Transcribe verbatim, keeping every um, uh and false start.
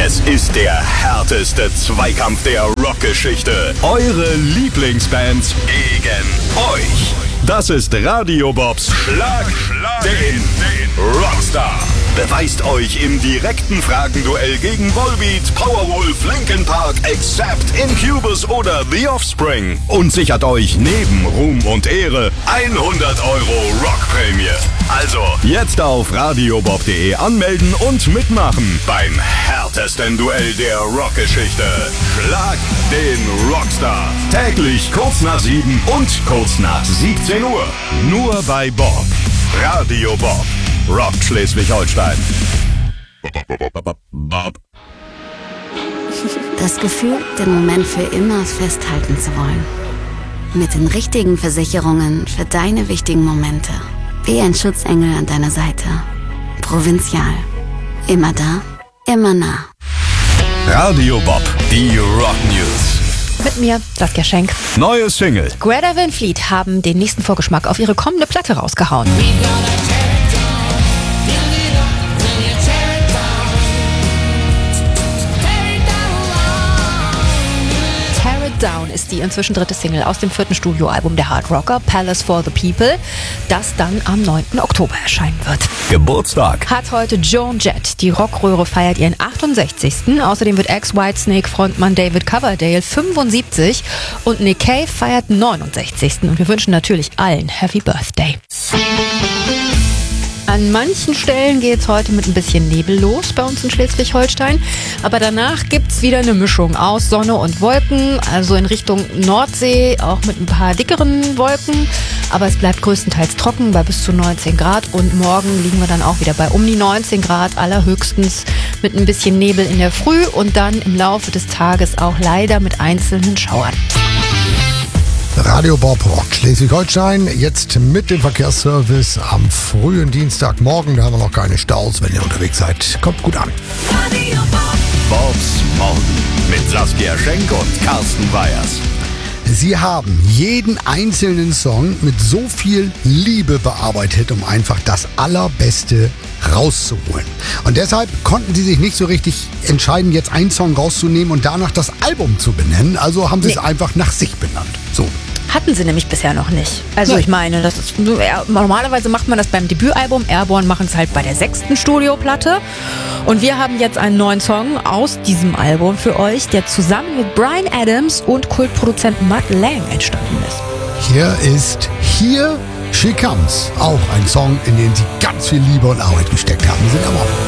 Es ist der härteste Zweikampf der Rockgeschichte. Eure Lieblingsbands gegen euch. Das ist Radio Bobs Schlag, Schlag den, den Rockstar. Beweist euch im direkten Fragenduell gegen Volbeat, Powerwolf, Linkin Park, Accept, Incubus oder The Offspring und sichert euch neben Ruhm und Ehre hundert Euro Rockprämie. Also jetzt auf radiobob punkt de anmelden und mitmachen beim härtesten Duell der Rockgeschichte. Schlag den Rockstar. Täglich kurz nach sieben und kurz nach siebzehn Uhr. Nur bei Bob. Radio Bob. Rock Schleswig-Holstein. Das Gefühl, den Moment für immer festhalten zu wollen. Mit den richtigen Versicherungen für deine wichtigen Momente. Wie ein Schutzengel an deiner Seite. Provinzial. Immer da, immer nah. Radio Bob, die Rock News. Mit mir, Saskia Schenk. Neue Single. Greta Van Fleet haben den nächsten Vorgeschmack auf ihre kommende Platte rausgehauen. Down ist die inzwischen dritte Single aus dem vierten Studioalbum der Hard Rocker Palace for the People, das dann am neunten Oktober erscheinen wird. Geburtstag Hat heute Joan Jett. Die Rockröhre feiert ihren achtundsechzigsten Außerdem wird Ex-Whitesnake-Frontmann David Coverdale fünfundsiebzig und Nick Cave feiert neunundsechzigsten Und wir wünschen natürlich allen Happy Birthday. An manchen Stellen geht es heute mit ein bisschen Nebel los bei uns in Schleswig-Holstein. Aber danach gibt es wieder eine Mischung aus Sonne und Wolken, also in Richtung Nordsee, auch mit ein paar dickeren Wolken. Aber es bleibt größtenteils trocken bei bis zu neunzehn Grad. Und morgen liegen wir dann auch wieder bei um die neunzehn Grad, allerhöchstens mit ein bisschen Nebel in der Früh und dann im Laufe des Tages auch leider mit einzelnen Schauern. Radio Bob Rock Schleswig-Holstein, jetzt mit dem Verkehrsservice am frühen Dienstagmorgen. Da haben wir noch keine Staus, wenn ihr unterwegs seid. Kommt gut an. Radio Bob. Bobs Morgen mit Saskia Schenk und Carsten Weyers. Sie haben jeden einzelnen Song mit so viel Liebe bearbeitet, um einfach das Allerbeste rauszuholen. Und deshalb konnten sie sich nicht so richtig entscheiden, jetzt einen Song rauszunehmen und danach das Album zu benennen. Also haben sie Nee. es einfach nach sich benannt. So. Hatten sie nämlich bisher noch nicht. Also Nein. ich meine, das ist, ja, normalerweise macht man das beim Debütalbum. Airborne machen es halt bei der sechsten Studioplatte. Und wir haben jetzt einen neuen Song aus diesem Album für euch, der zusammen mit Bryan Adams und Kultproduzent Mutt Lange entstanden ist. Hier ist Here She Comes. Auch ein Song, in den sie ganz viel Liebe und Arbeit gesteckt haben. Wir sind aber